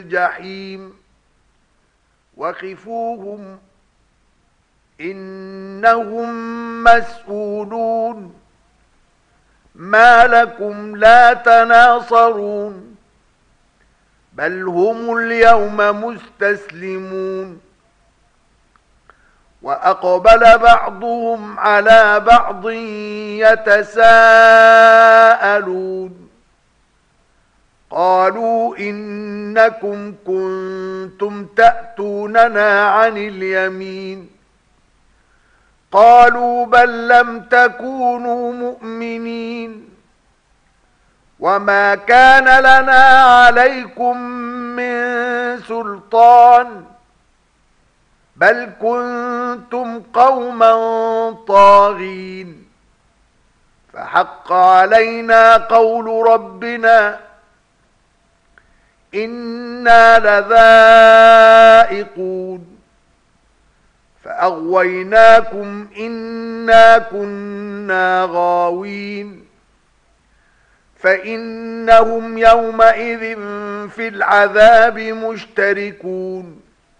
الجحيم وقفوهم إنهم مسؤولون ما لكم لا تناصرون بل هم اليوم مستسلمون وأقبل بعضهم على بعض يتساءلون قالوا إنكم كنتم تأتوننا عن اليمين قالوا بل لم تكونوا مؤمنين وما كان لنا عليكم من سلطان بل كنتم قوما طاغين فحق علينا قول ربنا إنا لذائقون فأغويناكم إنا كنا غاوين فإنهم يومئذ في العذاب مشتركون